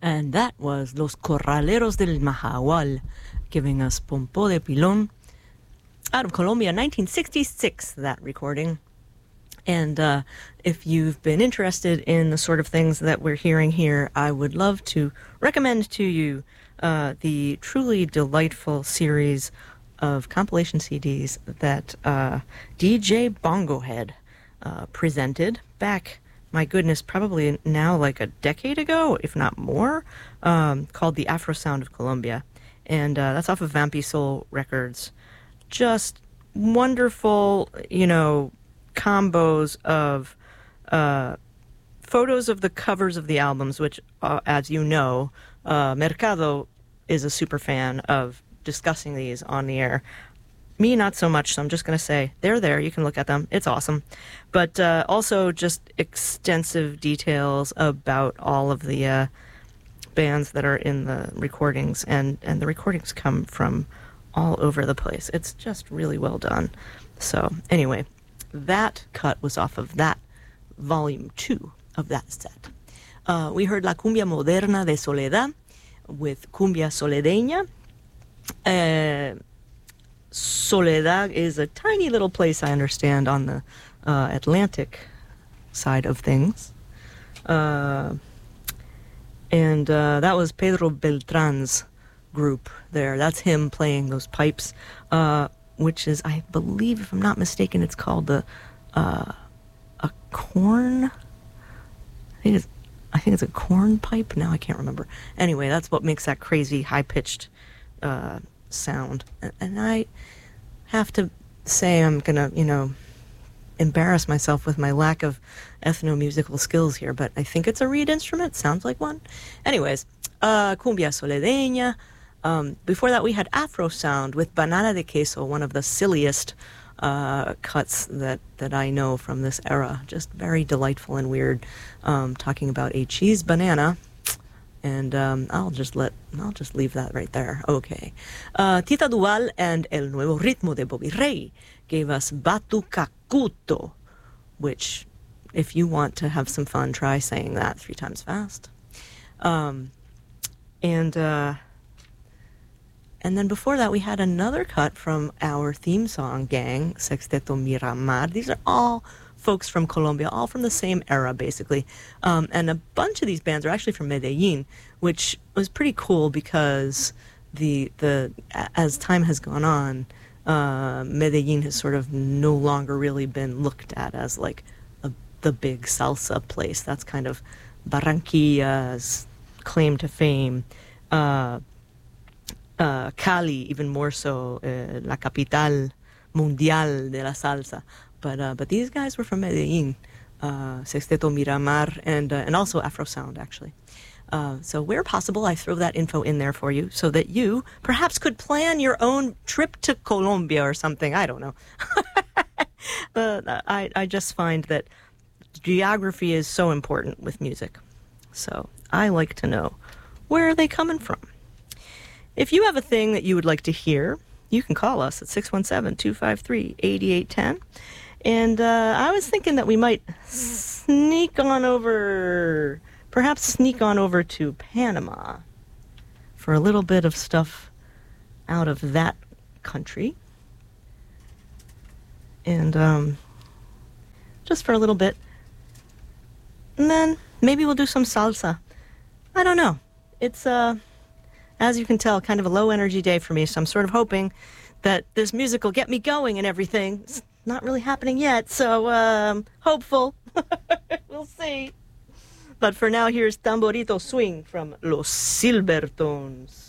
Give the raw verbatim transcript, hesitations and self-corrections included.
And that was Los Corraleros del Mahahual, giving us Pompo de Pilón. Out of Colombia, nineteen sixty-six, that recording. And uh, if you've been interested in the sort of things that we're hearing here, I would love to recommend to you uh, the truly delightful series of compilation C Ds that uh, D J Bongo Head uh, presented back, my goodness, probably now like a decade ago, if not more, um, called The Afro Sound of Colombia. And uh, that's off of Vampy Soul Records. Just wonderful, you know, combos of uh, photos of the covers of the albums, which, uh, as you know, uh, Mercado is a super fan of discussing these on the air. Me, not so much, so I'm just going to say they're there. You can look at them. It's awesome. But uh, also just extensive details about all of the uh, bands that are in the recordings, and, and the recordings come from all over the place. It's just really well done. So anyway, that cut was off of that volume two of that set. Uh, we heard La Cumbia Moderna de Soledad with Cumbia Soledeña. Uh, Soledad is a tiny little place, I understand, on the uh, Atlantic side of things. Uh, and uh, that was Pedro Beltran's group there. That's him playing those pipes, uh, which is, I believe, if I'm not mistaken, it's called the uh, a corn. I think it's, I think it's a corn pipe. Now I can't remember. Anyway, that's what makes that crazy high-pitched uh, sound. And, and I have to say, I'm gonna, you know, embarrass myself with my lack of ethnomusical skills here, but I think it's a reed instrument. Sounds like one. Anyways, uh, Cumbia Soledeña. Um, before that, we had Afro Sound with Banana de Queso, one of the silliest uh, cuts that, that I know from this era. Just very delightful and weird, um, talking about a cheese banana. And um, I'll just let I'll just leave that right there. Okay, uh, Tita Duval and El Nuevo Ritmo de Bobby Rey gave us Batucacuto, which, if you want to have some fun, try saying that three times fast. Um, and uh, and then before that, we had another cut from our theme song gang, Sexteto Miramar. These are all folks from Colombia, all from the same era, basically. Um, and a bunch of these bands are actually from Medellin, which was pretty cool because the the as time has gone on, uh, Medellin has sort of no longer really been looked at as like a, the big salsa place. That's kind of Barranquilla's claim to fame. Uh, uh, Cali, even more so, uh, la capital mundial de la salsa. But uh, but these guys were from Medellin, uh, Sexteto Miramar, and uh, and also Afro Sound, actually. Uh, so where possible, I throw that info in there for you so that you perhaps could plan your own trip to Colombia or something. I don't know. uh, I, I just find that geography is so important with music. So I like to know, where are they coming from? If you have a thing that you would like to hear, you can call us at six one seven, two five three, eight eight one zero. And uh, I was thinking that we might sneak on over, perhaps sneak on over to Panama for a little bit of stuff out of that country. And um, just for a little bit. And then maybe we'll do some salsa. I don't know. It's, uh, as you can tell, kind of a low-energy day for me, so I'm sort of hoping that this music will get me going and everything. It's not really happening yet, so um, hopeful. We'll see. But for now, here's Tamborito Swing from Los Silvertones.